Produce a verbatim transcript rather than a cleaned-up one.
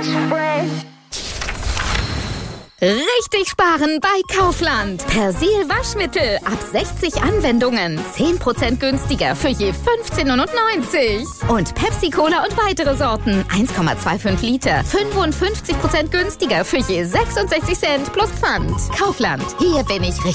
Richtig sparen bei Kaufland. Persil Waschmittel ab sechzig Anwendungen. zehn Prozent günstiger für je fünfzehn neunundneunzig. Und Pepsi Cola und weitere Sorten. eins Komma fünfundzwanzig Liter. fünfundfünfzig Prozent günstiger für je sechsundsechzig Cent plus Pfand. Kaufland. Hier bin ich richtig.